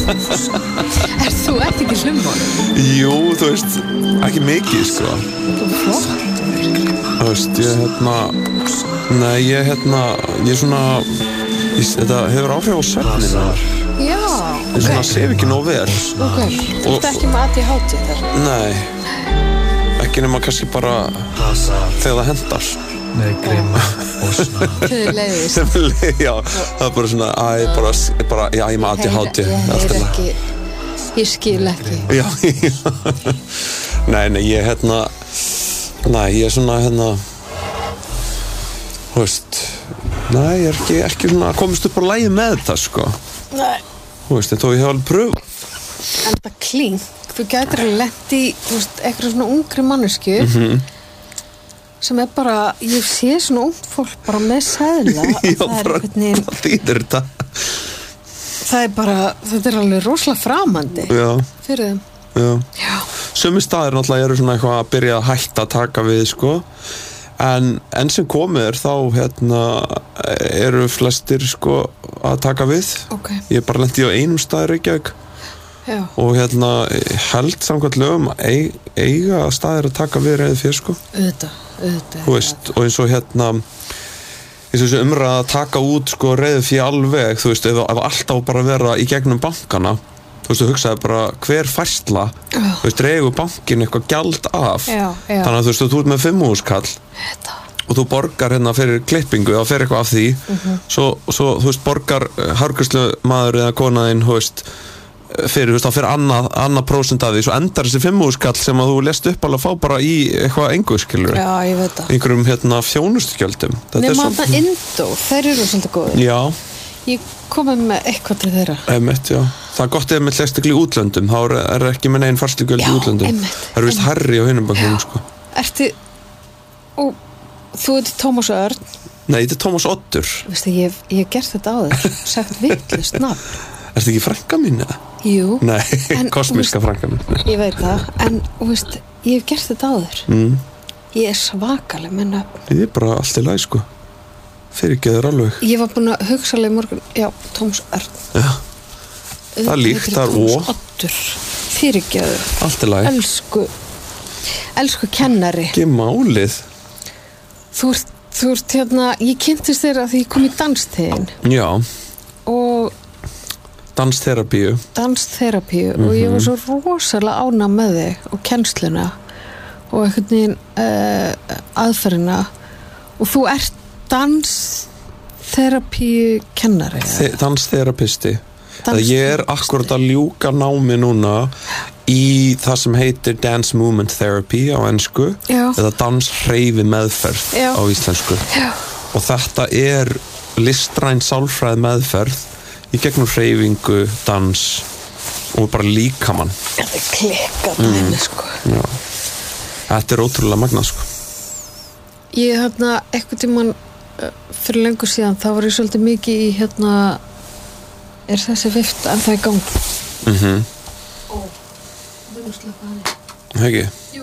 Þú ert ekki hlummar? Jú, þú veist, ekki mikið, sko. Þú veist, ég svona, þetta hefur áhrif á svefninn þar. Já, Ég svona sef ekki nóg vel. Ok, þú ert ekki með ADHD þar? Nei, ekki nema kannski bara þegar það hendar. Með grima og sná. Þau leiðist. Já, það er bara svona, ég með ADHD. Ég heyri ekki, ég skil ekki. Já. Nei, ég ég er svona, þú veist, nei, ég er ekki svona komist upp á lagi með þetta, sko. Nei. Þú veist, þó ég hef alveg pröfað. En það klink, þú gætir alveg lent í, þú veist, eitthvað svona ungri mannesku sem er bara, ég sé svona ungt fólk bara með seðla Já, bara, hvað þýðir þetta? Það er bara, þetta er alveg rosalega framandi fyrir þeim. Já. Sumir staðir náttúrulega eru svona eitthvað að byrja að hætta að taka við, sko. En sem komið þá eru flestir, sko, að taka við. Okay. Ég bara lenti á einum stað í Reykjavík. Já. Og held samkvæmt lögum eiga staðir að taka við reiði fyrir, sko. Auðvitað. Þú veist, og eins og eins og þessu umræða að taka út, sko, reiði fyrir alveg, þú veist, ef alltaf bara vera í gegnum bankana. Þú veist, þú hugsaði bara hver færsla, þú veist, dregur bankin eitthvað gjald af. Já. Þannig að þú veist, þú ert með 5.000 kall og þú borgar fyrir klippingu og fer eitthvað af því, svo þú veist, borgar hárgreiðslumaður eða konaðinn, þú veist, þá fyrir annað prósent af því, svo endar þessi 5.000 kall sem að þú lest upp alveg að fá bara í eitthvað engu, skilur. Já, ég veit það. Einhverjum þjónustugjöldum. Nema þarna Indó, þeir eru svolítið góðir. Já. Ég komið með eitthvað til þeirra. Einmitt, já. Það er gott ef með lestikli í útlöndum, þá er ekki með neginn farslugjöld í útlöndum. Einmitt. Það eru vist hærri á hinum bankunum, sko. Og þú ert Tómas Örn? Nei, þetta er Tómas Oddur. Veistu, ég hef gert þetta áður, sagt vitlaust nafn. Ertu ekki frænka mín, eða? Jú. Nei, kosmíska frænka mín. Ég veit það, en, veist, ég hef gert þetta áður. Ég er svakaleg með nafn. Ég er bara allt í lagi, sko. Fyrirgeður alveg. Ég var búin að hugsa alveg morgun, já, Tómas Örn. Já. Það er líkt, það er Tómas Oddur. Fyrirgeður. Allt í lagi. Elsku kennari. Ekki málið. Þú ert ég kynntist þér að því ég kom í danstegin. Já. Og dansterapíu og ég var svo rosalega ánægð með þig og kennsluna og einhvern veginn aðferðina og þú ert dansterapíu kennari dansterapisti. Ég er akkurat að ljúka námi núna í það sem heitir Dance Movement Therapy á ensku eða danshreyfi meðferð á íslensku. Og þetta er listræn sálfræði meðferð í gegnum hreyfingu, dans og bara líkamann. Þetta er klikkað dæmi, sko. Já. Þetta er ótrúlega magnað, sko. Ég eitthvað tímann fyrir lengur síðan, þá var ég svolítið mikið í er þessi vift ennþá í gangi? Þú erum slapað hann. Ekki? Jú.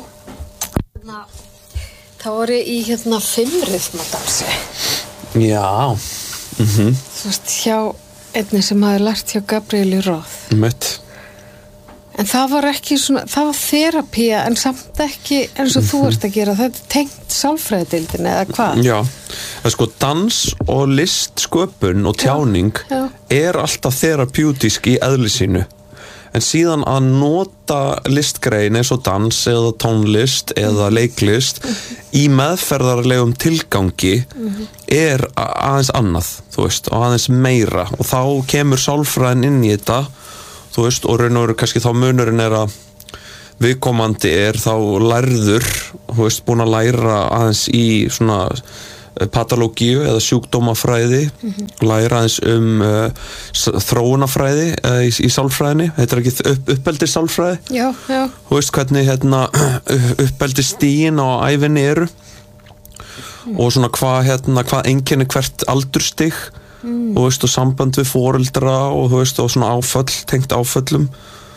Þá var ég í 5-ryþmadansi. Já. Þú veist, hjá einni sem hafði lært hjá Gabrieli Roth. Mitt. En það var ekki svona, það var þerapía en samt ekki eins og þú ert að gera, þetta er tengt sálfræðideildinni eða hvað? Já, það sko dans og list, sköpun og tjáning er alltaf therapeutísk í eðli sínu. En síðan að nota listgrein eins og dans eða tónlist eða leiklist í meðferðarlegum tilgangi er aðeins annað, þú veist, og aðeins meira og þá kemur sálfræðin inn í þetta, þú veist, og raun og veru kannski þá munurinn er að viðkomandi er þá lærður, þú veist, búin að læra aðeins í svona patológíu eða sjúkdómafræði, læra aðeins þróunafræði í sálfræðinni, þetta er ekki uppeldis sálfræði. Já. Þú veist hvernig uppeldisstigin á ævinni eru og svona hvað einkenni hvert aldurstig og veist, og samband við foreldra og þú veist, og svona áföll, tengt áföllum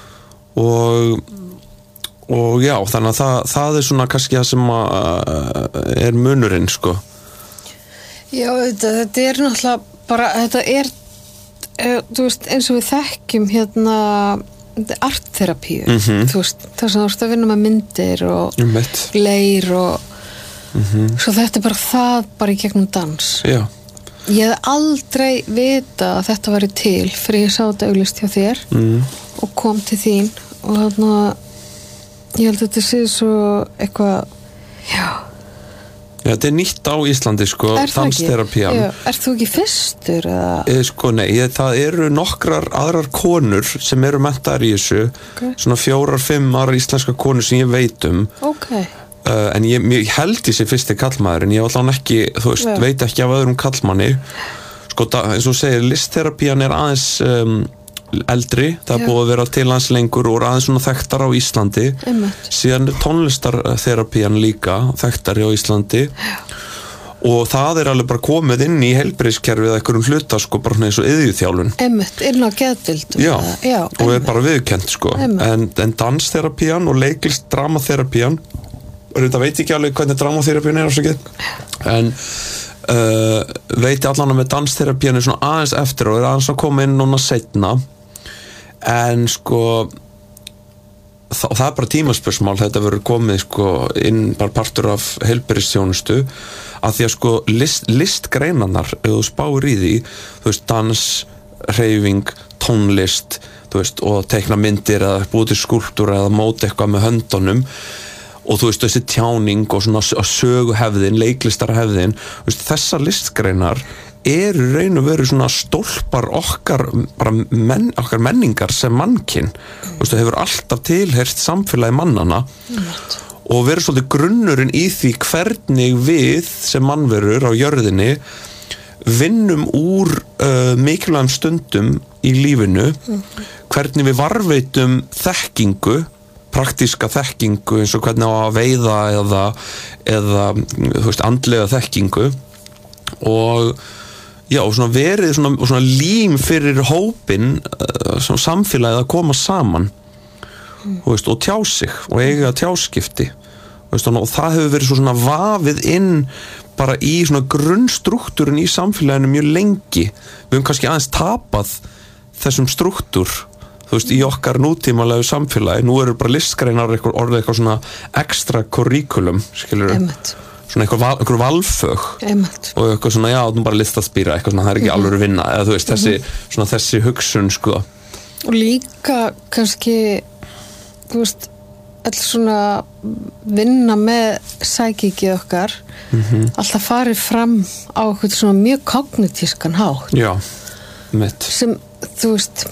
og já, þannig að það er svona kannski það sem er munurinn, sko. Já, þetta er náttúrulega bara, þetta er þú veist, eins og við þekkjum hérna artterapíu, þú veist, þar sem þú ert að vinna með myndir og leir og svo þetta bara það bara í gegnum dans. Já. Ég hef aldrei vita að þetta væri til fyrir ég sá þetta auglýst hjá þér og kom til þín og þarna ég held að þetta sé svo eitthvað Já, þetta nýtt á Íslandi sko, dansterapían. Þú ekki fyrstur? Sko, nei, það eru nokkrar aðrar konur sem eru menntaðar í þessu, svona 4-5 aðrar íslenska konur sem ég veit en ég held í sig fyrsti kallmaður, en ég var allan ekki, þú veist, veit ekki af öðrum kallmanni. Sko, eins og segir, listterapían er aðeins eldri, það búið að vera til aðeins lengur og aðeins svona þekktar á Íslandi. Síðan er tónlistarterapían líka þekktari á Íslandi og það er alveg bara komið inn í heilbrigðiskerfið einhverjum hluta sko, bara eins og iðjuþjálfun. Inn á geðdeildum. Já, og er bara viðurkennt sko. En dansterapían og leiklist dramaterapían, þetta veit ekki alveg hvernig dramaterapían er ásakið, en veit allan með dansterapían er svona aðeins eftir og er aðeins að koma inn núna seinna. En sko það er bara tímaspursmál, þetta verður komið sko inn bara partur af heilbrigðisþjónustu, að því að sko listgreinarnar, ef þú spáir í því, þú veist, dans, hreyfing, tónlist, þú veist, og teikna myndir eða búið til skúlptúra eða móta eitthvað með höndunum og þú veist, þessi tjáning og svona söguhefðin, leiklistarhefðin, þú veist, þessar listgreinar eru raun og veru svona stólpar okkar menningar sem mannkyn. Þú veist, það hefur alltaf tilheyrt samfélagi mannana og verið svolítið grunnurinn í því hvernig við sem mannverur á jörðinni vinnum úr mikilvægum stundum í lífinu, hvernig við varveitum þekkingu, praktíska þekkingu eins og hvernig á að veiða eða þú veist, andlega þekkingu og og svona verið svona lím fyrir hópin samfélagið að koma saman þú veist, og tjá sig og eiga tjáskipti veist, og það hefur verið svona vafið inn bara í svona grunnstruktúrin í samfélaginu mjög lengi. Við höfum kannski aðeins tapað þessum struktúr þú veist, í okkar nútímalegu samfélagi. Nú eru bara listgreinar orðið eitthvað svona extra curriculum, skilur svona einhver valfög og eitthvað svona, já, þú bara listaspýra eitthvað svona, það er ekki alveg að vinna eða þú veist, þessi hugsun sko. Og líka kannski þú veist, alls svona vinna með sækikið okkar alltaf farið fram á eitthvað svona mjög kognitískan hátt. Já, mitt. Sem, þú veist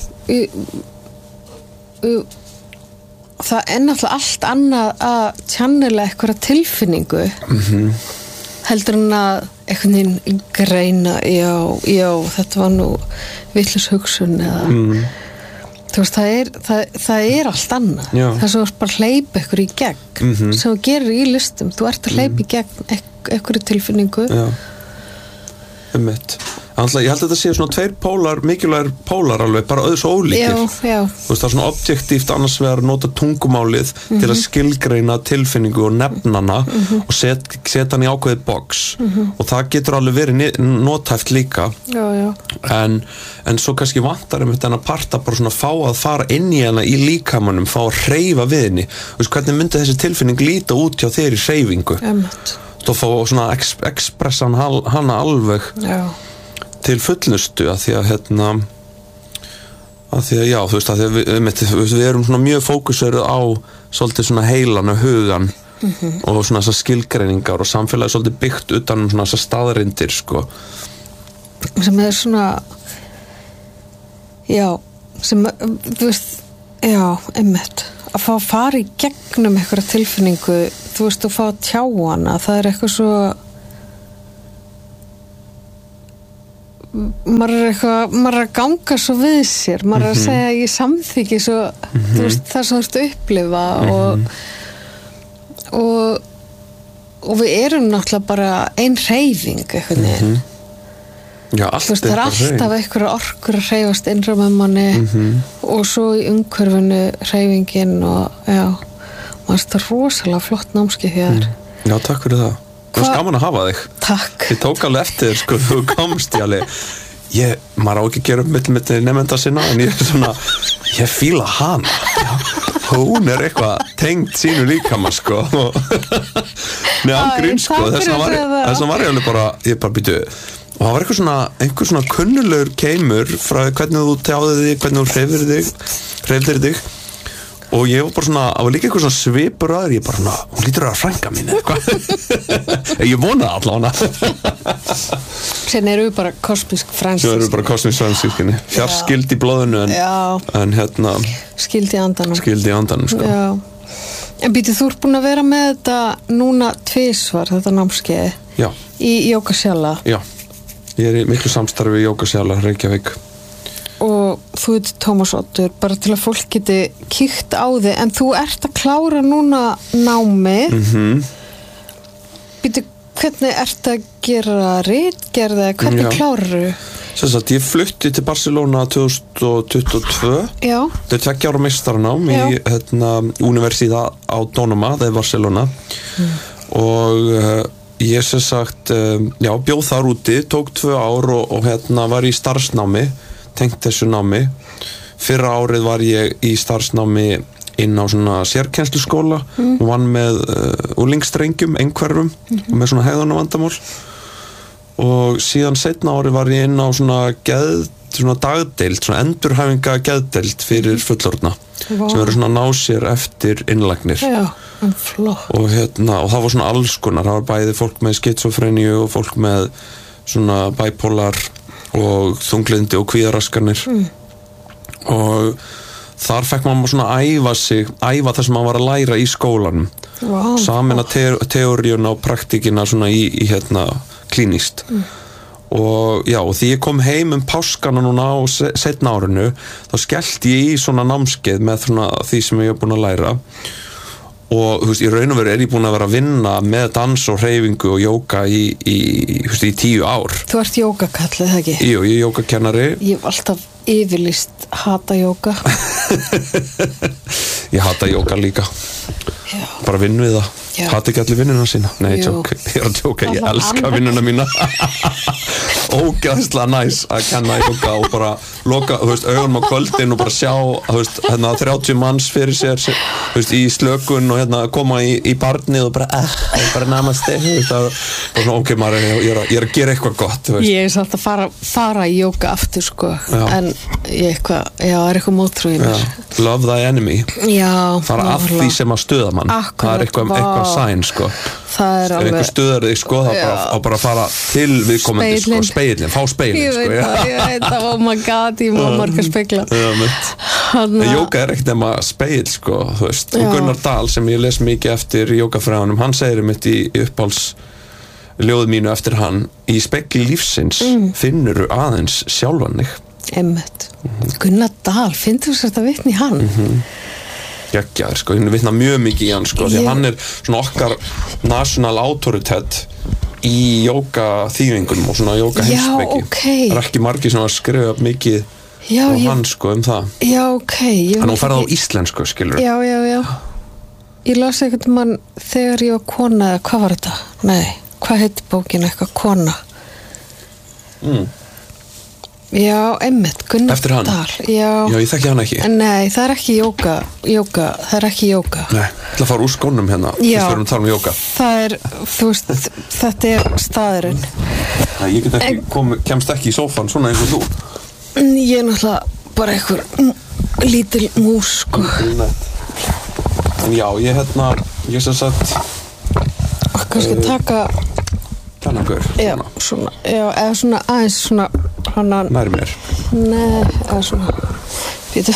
það er náttúrulega allt annað að channela eitthvað tilfinningu heldur en að einhvern veginn greina já, þetta var nú vitlaus hugsun eða þú veist, það er allt annað. Það er svo bara að hleypa eitthvað í gegn sem þú gerir í listum, þú ert að hleypa í gegn eitthvað tilfinningu. Já, mitt. Ég held að þetta sé svona tveir pólar, mikilvægir pólar alveg, bara öðru svo ólíkir. Já. Þú veist, það er svona objektíft annars vegar að nota tungumálið til að skilgreina tilfinningu og nefnana og setja hann í ákveðið box og það getur alveg verið nothæft líka. Já. En svo kannski vantar þennan parta bara svona fá að fara inn í hana í líkamanum, fá að hreyfa við henni. Þú veist, hvernig myndi þessi tilfinning líta út hjá þér í hreyfingu? Þú fá svona expressa hana alveg. Já. Til fullnustu að því að já, þú veist, að því að við erum svona mjög fókuserið á svolítið svona heilan og hugan og svona þessar skilgreiningar og samfélagi svolítið byggt utan svona þessar staðarindir sko. Sem er svona já, sem þú veist, já, einmitt að fá að fara í gegnum eitthvað tilfinningu, þú veist, og fá að tjá hana, það er eitthvað svo maður er að ganga svo við sér, maður er að segja ég samþykki svo, þú veist, það sem þú ert að upplifa og við erum náttúrulega bara ein hreyfing eitthvað neginn. Já, allt veist, það er alltaf eitthvað orkur að hreyfast innra með manni og svo í umhverfinu hreyfingin og já, maður er rosalega flott námskeið hjá þér. Já, takk fyrir það. Það var gaman að hafa þig. Takk. Ég tók alveg eftir, sko, þú komst í alveg. maður á ekki að gera upp milli nefnda sinna en ég fíla hana hún eitthvað tengd sínu líkama sko Nei, ángrín sko þess vegna var ég alveg bara býtu og það var einhver svona kunnulegur keimur frá hvernig þú tjáðir þig hvernig þú hreyfðir þig og ég var bara svona, það var líka eitthvað svona svipur aður, ég bara svona, hún lítur að vera frænka mín eitthvað ég vonaði allavega Sen eru við bara kosmísk fransískinni Svo eru við bara kosmísk fransískinni Fjarskild í blóðinu en Skild í andanum sko. En býtu, þú ert búin að vera með þetta núna tvisvar, þetta námskeið í Jókasjala Já, ég er í miklu samstarfi í Jókasjala, Reykjavík og þú ert Tómas Oddur bara til að fólk geti kíkt á þig en þú ert að klára núna námið Býtu, hvernig ert að gera ritgerð eða hvernig klárarðu? Sem sagt, ég flutti til Barcelona 2022 Já. Þetta 2 ára meistaranám í Universidad Autónoma de Barcelona og ég sem sagt bjóð þar úti, tók 2 ár og var í starfsnámi tengt þessu námi fyrra árið var ég í starfsnámi inn á svona sérkennsluskóla og vann með unglingsstrengjum, einhverfum og með svona hegðunarvandamál og síðan seinna árið var ég inn á svona dagdeild, svona endurhæfinga geðdeild fyrir fullorðna sem eru svona að ná sér eftir innlagnir flott og og það var svona alls konar, það var bæði fólk með skizofreníu og fólk með svona bipolar og þunglyndi og kvíðaraskanir og þar fekk maður svona æfa það sem maður var að læra í skólanum sameina teóríuna og praktíkina svona í klínískt og því ég kom heim páskana núna á seinna árinu þá skellti ég í svona námskeið með svona því sem ég hef búin að læra og þú veist, í raun og veru er ég búin að vera að vinna með dans og hreyfingu og jóga í 10 ár Þú ert jógakall, eða ekki? Jú, ég er jógakennari Ég hef alltaf yfirlýst hata jóga Ég hata jóga líka bara vinn við það hata ekki allir vinnuna sína Nei, ég er að jóka, ég elska vinnuna mína ógeðslega næs að kenna jóga og bara loka, þú veist, augunum á kvöldin og bara sjá, þú veist, 30 manns fyrir sér, þú veist, í slökun og koma í barnið og bara namaste, þú veist, það er svona, ok, maður, ég er að gera eitthvað gott, þú veist. Ég er satt að fara í jóga aftur, sko, en ég er eitthvað móttrúin. Love thy enemy. Já. Fara að því sem að stuða mann. Það er eitthvað sæn, sko. Það er alveg. Ef einhver stuðar þig, sko, þá bara fara til viðkomandi, sko, speilin, fá speilin, sko. Ég veit það, oh my god, ég má marga speikla. Jóga er ekkert nema speil, sko, þú veist. Og Gunnar Dahl, sem ég les mikið eftir jógafræðunum, hann segir mitt í uppáhaldsljóðu mínu eftir hann, í spegli lífsins finnurðu aðeins sjálfan þig. Einmitt. Gunnar Dahl, finnst þú sér þetta vitni í hann? Geggjaður, sko, hún vitna mjög mikið í hann, sko, því að hann er svona okkar national autoritet í jóga þýðingum og svona jóga heimspeki. Það er ekki margir sem að skrifa mikið á hann, sko, það. Já, ok. Þannig hún ferði á íslensku, skilur. Já. Ég las eitthvað mann þegar ég var kona, eða hvað var þetta? Nei, hvað heitir bókin eitthvað kona? Já, einmitt, Gunnar Eftir hann? Dahl. Já, ég þekki hann ekki. Nei, það er ekki jóga. Það er ekki jóga. Nei, ég ætla að fara úr skónum hérna. Já. Við erum að tala um jóga. Það er, þú veist, þetta er staðurinn. Nei, ég get ekki, kemst ekki í sófan svona eins og þú. Ég er náttúrulega bara einhver lítil mús, sko. En já, ég sem sagt kannski taka Þannagur. Já, svona, eða svona aðeins svona hana nær mér. Nei, eða svona Býtu.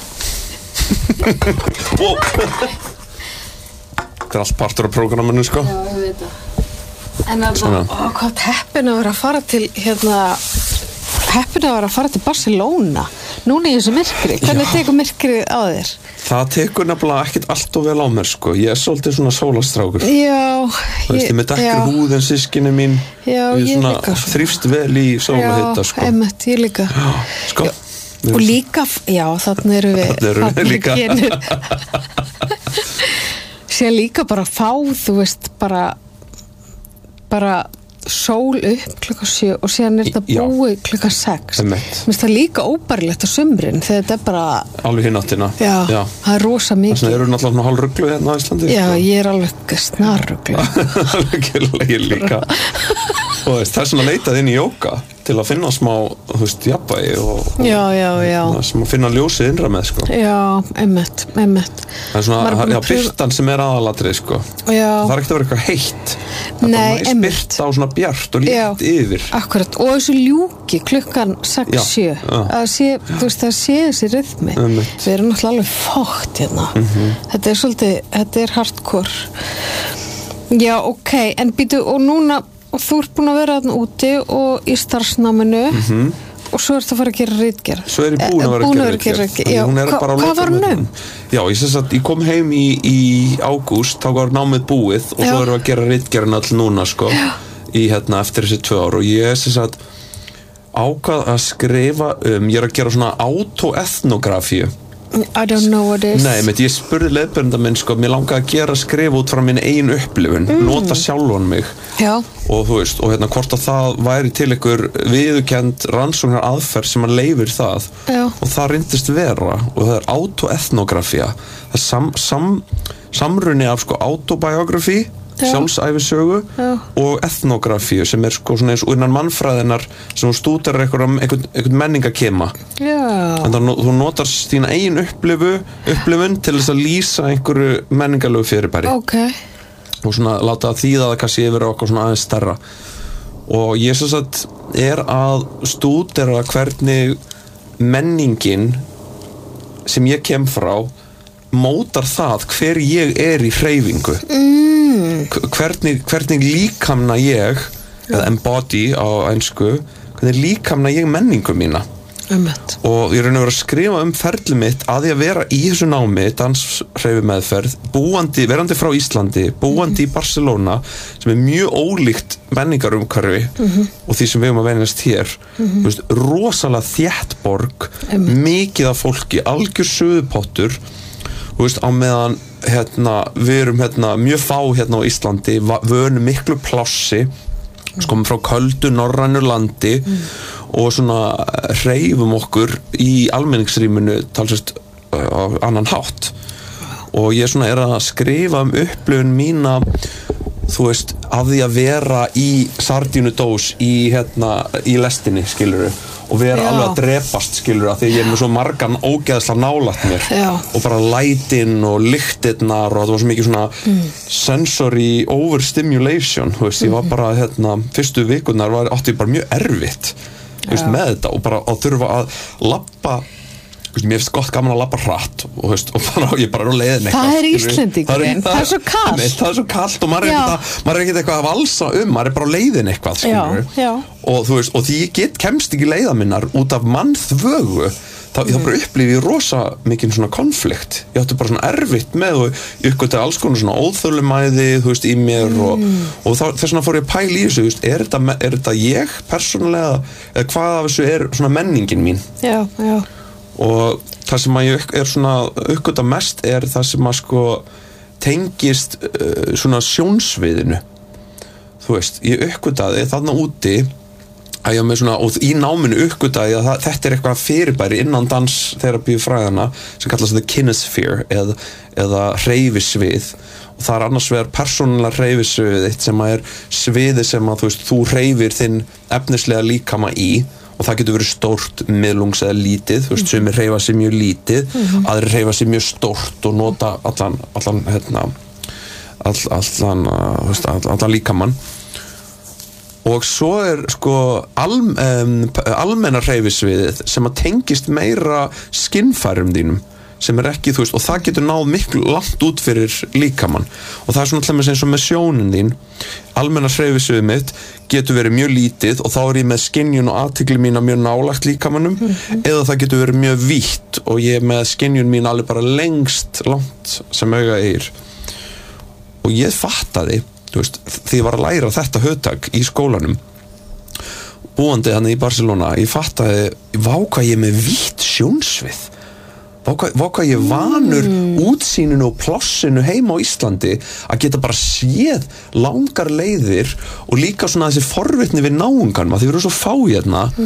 Þetta er allt partur af prógraminu, sko. Já, ég veit það. En hvað heppin að vera að fara til heppin að vera að fara til Barcelona núna í þessu myrkri. Hvernig tekur myrkrið á þér? Það tekur nefnilega ekkert allt og vel á mér, sko. Ég er svolítið svona sólastrákur. Já. Þú veist, ég með dekkri húðin systkini mín. Já, ég líka. Þrífst vel í sólahita, sko. Já, einmitt, ég líka. Já, sko. Og líka, já, þannig erum við. Þannig erum við líka. Sér líka bara fá, þú veist, bara sól upp klukkan 7 og síðan þetta Já. búið klukkan 6. Einmitt. Mér finnst það líka óbærilegt á sumrin þegar þetta bara, alveg hinn áttina já, það er rosa þess mikið. vegna eru náttúrulega hálfruglu hérna á Íslandi Já, sko. ég er alveg snarruglu. Ég líka og það er svona leitað inn í jóga til að finna smá, þú veist, jafnvægi og Já. sem að finna ljósið innra með sko. Já, einmitt. en Maður svona, er búin já, að pröfa- byrtan sem er aðalatrið sko. Já. það er ekkert að vera eitthvað heitt það er Nei, bara næs einmitt. byrta og svona bjart og Já. létt yfir Akkurat, og þessu ljúki klukkan 6-7 Já. að sé, þú veist, það sé þessi rytmi. Einmitt. Við erum náttúrulega alveg fókt hérna. Þetta er svolítið, þetta er hardcore. Já, ok, en býtu, og núna, og þú ert búin að vera þarna úti og í starfsnáminu og svo ertu að fara að gera ritgerð. Svo er ég búin að vera að gera ritgerð. ritgerð. Já, Hún er bara á hvað var hún lokametrunum. Já, ég kom heim í ágúst, þá var námið búið og Já. svo erum við að gera ritgerðin all núna sko, í eftir þessi 2 ár og ég ákvað að skrifa ég er að gera svona autoethnografíu. I don't know what it is. Nei, ég spurði leiðbeinanda minn sko, mér langaði að gera skrifa út frá minni eigin upplifun, nota sjálfan mig Já. og þú veist, og hvort að það væri til ykkur viðurkennd rannsóknar aðferð sem að leifir það Já. og það reyndist vera og það er autoethnografía það er samruni af sko autobiography Já. sjálfsæfisögu Já. og ethnografíu sem er sko svona eins og innan mannfræðinar sem hún stútar einhvern menningakema Já. en þú notar þína eigin upplifun til þess að lýsa einhverju menningalegu fyrirbæri Ok. og svona láta þýða það kannski yfir á okkur svona aðeins stærra og ég sem sagt er að stúdera hvernig menningin sem ég kem frá mótar það hver ég er í hreyfingu hvernig líkamna ég eða embody á ensku hvernig líkamna ég menningu mína og ég raun að vera að skrifa ferli mitt að ég að vera í þessu námi danshreyfimeðferð, verandi frá Íslandi, búandi í Barcelona sem er mjög ólíkt menningarumhverfi og því sem við erum að venjast hér þú veist, rosalega þétt borg mikið af fólki, algjör suðupottur þú veist, á meðan við erum mjög fá á Íslandi, vönum miklu plássi komum frá köldu norrænu landi og svona hreyfum okkur í almenningsrýminu talsvert á annan hátt og ég svona er að skrifa upplifun mína þú veist, af því að vera í sardínudós í lestinni, skilurðu og vera alveg að drepast, skilurðu að því ég er með svo margan ógeðslega nálægt mér og bara lætin og lyktirnar og það var svo mikið svona sensory overstimulation þú veist, ég var bara fyrstu vikurnar átti ég bara mjög erfitt veist, með þetta og bara að þurfa að labba mér finnst gott gaman að labba hratt og ég bara er á leiðin eitthvað það er Íslendingurinn, það er svo kalt það er svo kalt og maður er ekkert eitthvað að valsa maður er bara á leiðin eitthvað og þú veist, og því ég kemst ekki leiða minnar út af mannþvögu þá bara upplifi ég rosa mikið svona konflikt, ég átti bara svona erfitt með og ég uppgötaði alls konar svona óþölumæði þú veist, í mér og þess vegna fór ég að pæla í þessu, þú veist, er þetta ég persónulega, eða hvað af þessu er svona menningin mín og það sem að ég er svona uppgöta mest er það sem að sko tengist svona sjónsviðinu þú veist, ég uppgötaði þarna úti að ég með svona, og í náminu uppgötaði að þetta er eitthvað fyrirbæri innan danstherapíu fræðana sem kallast the kinesphere eða hreyfisvið og það er annars vegar persónulega hreyfisvið sem að er sviði sem að þú hreyfir þinn efnislega líkama í og það getur verið stórt, miðlungs eða lítið þú veist, sumir hreyfa sig mjög lítið aðrir hreyfa sig mjög stórt og nota allan líkamann og svo er sko almenna hreyfisviðið sem að tengist meira skynfærum þínum sem er ekki, þú veist, og það getur náð miklu langt út fyrir líkamann og það er svona alltaf eins og með sjónin þín almenna hreyfisviðið mitt getur verið mjög lítið og þá er ég með skynjun og athygli mína mjög nálægt líkamannum eða það getur verið mjög vítt og ég er með skynjun mín alveg bara lengst langt sem auga eigir og ég fattaði, þú veist, því ég var að læra þetta hugtak í skólanum búandi hann í Barcelona, ég fattaði hvað ég er með vítt sjónsvið Vá hvað ég vanur útsýninu og plássinu heima á Íslandi að geta bara séð langar leiðir og líka svona þessi forvitni við náungan því við erum svo fá hérna